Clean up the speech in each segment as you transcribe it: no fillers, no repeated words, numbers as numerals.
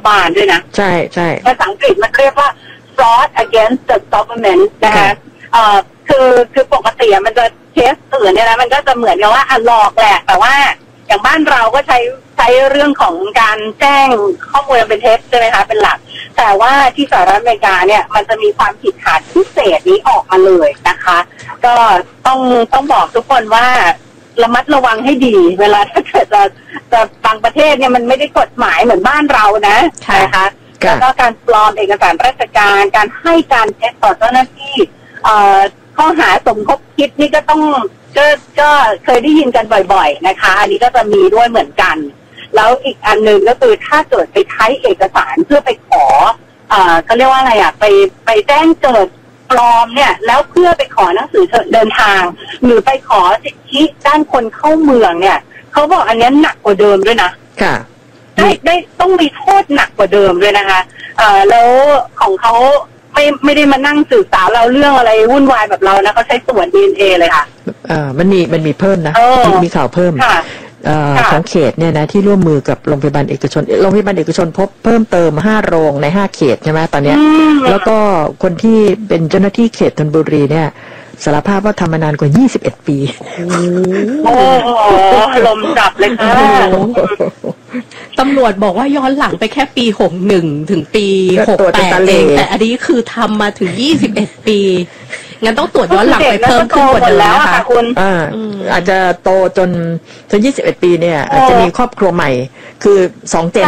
บาลด้วยนะใช่ใช่ภาษาอังกฤษมันเรียกว่า fraud against the government นะคะคือปกติมันจะเคสอื่นเนี่ยนะมันก็จะเหมือนกับว่าหลอกแหละแต่ว่าอย่างบ้านเราก็ใช้เรื่องของการแจ้งข้อมูลเป็นเท็จใช่ไหมคะเป็นหลักแต่ว่าที่สหรัฐอเมริกาเนี่ยมันจะมีความผิดฐานพิเศษนี้ออกมาเลยนะคะก็ต้องบอกทุกคนว่าระมัดระวังให้ดีเวลาถ้าเกิดจะบางประเทศเนี่ยมันไม่ได้กฎหมายเหมือนบ้านเรานะคะแล้วก็การปลอมเอกสารราชการการให้การเท็จต่อเจ้าหน้าที่ข้อหาสมคบคิดนี่ก็เคยได้ยินกันบ่อยๆนะคะอันนี้ก็จะมีด้วยเหมือนกันแล้วอีกอันหนึ่งก็คือถ้าเกิดไปใช้เอกสารเพื่อไปขอเขาเรียกว่าอะไรไปแจ้งเกิดปลอมเนี่ยแล้วเพื่อไปขอหนังสือเดินทางหรือไปขอสิทธิด้านคนเข้าเมืองเนี่ยเขาบอกอันนี้หนักกว่าเดิมด้วยนะค่ะได้ต้องมีโทษหนักกว่าเดิมด้วยนะคะแล้วของเขาไม่ได้มานั่งสื่อสารเราเรื่องอะไรวุ่นวายแบบเรานะเขาใช้ตรวจ DNA เลยค่ะมันมีเพิ่มนะมีข่าวเพิ่มของเขตเนี่ยนะที่ร่วมมือกับโรงพยาบาลเอกชนพบเพิ่มเติม5โรงใน5เขตใช่ไหมตอนนี้แล้วก็คนที่เป็นเจ้าหน้าที่เขตธนบุรีเนี่ยสารภาพว่าทำมานานกว่า21ปีโอ้ลมจับเลยค่ะตำรวจบอกว่าย้อนหลังไปแค่ปี61ถึงปี68เองแต่อันนี้คือทำมาถึง21ปีงั้นต้องตรวจย้อนหลังไปเพิ่มขึ้นกว่าเดิมนะคะคุณอาจจะโตจน21ปีเนี่ยอาจจะมีครอบครัวใหม่คือ2เจน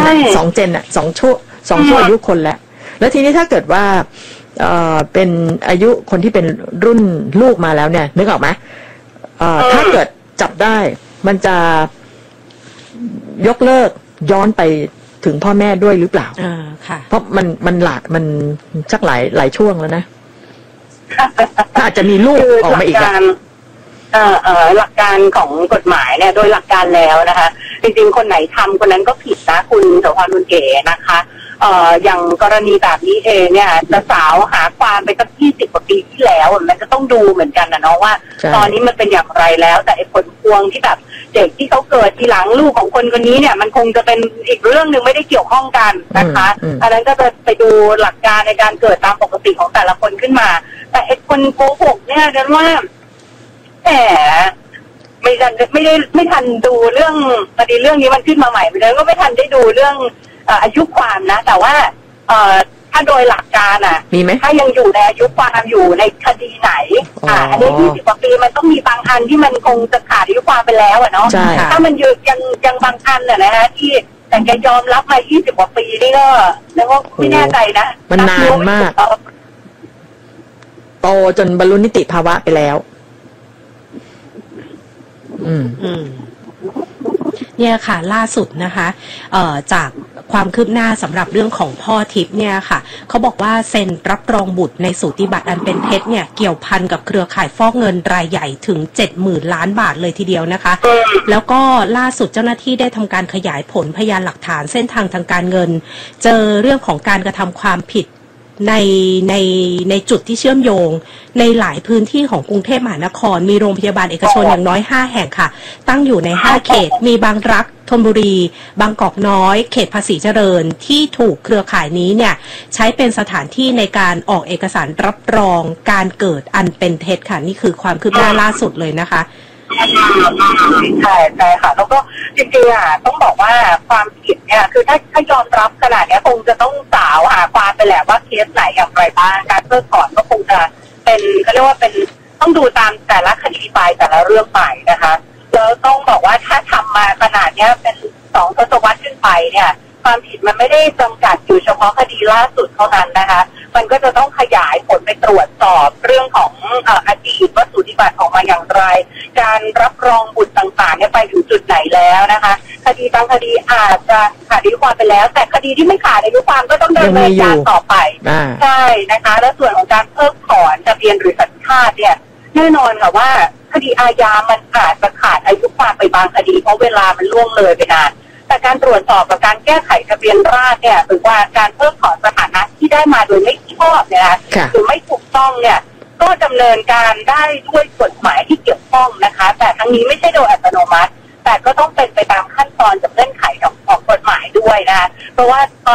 2ชั่วอายุคนแล้วทีนี้ถ้าเกิดว่าเป็นอายุคนที่เป็นรุ่นลูกมาแล้วเนี่ยนึกออกไหมถ้าเกิดจับได้มันจะยกเลิกย้อนไปถึงพ่อแม่ด้วยหรือเปล่าค่ะเพราะมันชักหลายช่วงแล้วนะถ้าอาจจะมีลูกออกมาอีกหลักการของกฎหมายเนี่ยโดยหลักการแล้วนะคะจริงๆคนไหนทำคนนั้นก็ผิดนะคุณโสภร คุณเก๋นะคะอย่างกรณีแบบนี้เองเนี่ยจะสาวหาความไปสัก20 กว่าปีที่แล้วมันจะต้องดูเหมือนกันนะเนาะว่าตอนนี้มันเป็นอย่างไรแล้วแต่ไอ้ผลพวงที่แบบเด็กที่เขาเกิดทีหลังลูกของคนนี้เนี่ยมันคงจะเป็นอีกเรื่องนึงไม่ได้เกี่ยวข้องกันนะคะอันนั้นก็จะไปดูหลักการในการเกิดตามปกติของแต่ละคนขึ้นมาแต่ไอ้คนโกหกเนี่ยนั้นว่าแหมไม่ทันดูเรื่องคดีเรื่องนี้มันขึ้นมาใหม่เลยก็ไม่ทันได้ดูเรื่องอายุความนะแต่ว่าถ้าโดยหลักการมีไหมถ้ายังอยู่ในอายุความอยู่ในคดีไหนอันนี้20 กว่าปีมันต้องมีบางอันที่มันคงจะขาดอายุความไปแล้วเนาะถ้ามันยังบางอันนะฮะที่แต่จะยอมรับมา20 กว่าปีนี่ก็แล้วก็ไม่แน่ใจนะมันนานมากโตจนบรรลุนิติภาวะไปแล้วเนี่ยค่ะล่าสุดนะคะจากความคืบหน้าสำหรับเรื่องของพ่อทิพย์เนี่ยค่ะเขาบอกว่าเซ็นรับรองบุตรในสูติบัตรอันเป็นเท็จเนี่ยเกี่ยวพันกับเครือข่ายฟอกเงินรายใหญ่ถึง 70,000 ล้านบาทเลยทีเดียวนะคะแล้วก็ล่าสุดเจ้าหน้าที่ได้ทำการขยายผลพยานหลักฐานเส้นทางทางการเงินเจอเรื่องของการกระทำความผิดในจุดที่เชื่อมโยงในหลายพื้นที่ของกรุงเทพมหานครมีโรงพยาบาลเอกชนอย่างน้อย5แห่งค่ะตั้งอยู่ใน5เขตมีบางรักธนบุรีบางกอกน้อยเขตภาษีเจริญที่ถูกเครือข่ายนี้เนี่ยใช้เป็นสถานที่ในการออกเอกสารรับรองการเกิดอันเป็นเท็จค่ะนี่คือความคืบหน้าล่าสุดเลยนะคะใช่ค่ะแล้วก็จริงๆต้องบอกว่าความผิดเนี่ยคือถ้ายอมรับขนาดนี้คงจะต้องสาวหาความไปแหละว่าเคสไหนอย่างไรบ้างการเพิกถอนก็คงจะเป็นเขาเรียกว่าเป็นต้องดูตามแต่ละคดีไปแต่ละเรื่องไปนะคะแล้วต้องบอกว่าถ้าทำมาขนาดนี้เป็น2 ทศวรรษขึ้นไปเนี่ยความผิดมันไม่ได้จำกัดอยู่เฉพาะคดีล่าสุดเท่านั้นนะคะมันก็จะต้องขยายผลไปตรวจสอบเรื่องของอดีตว่าสูติบัตรออกมาอย่างไรการรับรองบุตรต่างๆเนี่ยไปถึงจุดไหนแล้วนะคะคดีบางคดีอาจจะขาดอายุความไปแล้วแต่คดีที่ไม่ขาดอายุความก็ต้องดำเนินการต่อไปใช่นะคะแล้วส่วนของการเพิกถอนทะเบียนหรือสัญชาติเนี่ยแน่นอนค่ะว่าคดีอาญามันอาจจะขาดอายุความไปบางคดีเพราะเวลามันล่วงเลยไปนานแต่การตรวจสอบกับการแก้ไขทะเบียนราษฎร์เนี่ยหรือว่าการเพิกถอนสถานะที่ได้มาโดยไม่ชอบเนี่ยนะหรือไม่ถูกต้องเนี่ยก็ดำเนินการได้ด้วยกฎหมายที่เกี่ยวข้องนะคะแต่ทั้งนี้ไม่ใช่โดยอัตโนมัติแต่ก็ต้องเป็นไปตามขั้นตอนกับเงื่อนไขของกฎหมายด้วยนะคะเพราะว่า